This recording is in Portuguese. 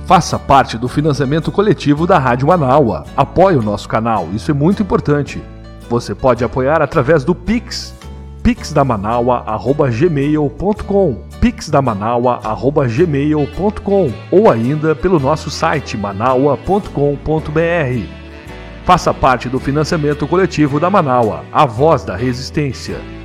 Faça parte do financiamento coletivo da Rádio Manaua. Apoie o nosso canal, isso é muito importante. Você pode apoiar através do Pix, pixdamanaua@gmail.com, pixdamanaua@gmail.com ou ainda pelo nosso site manaua.com.br. Faça parte do financiamento coletivo da Manaua, a voz da resistência.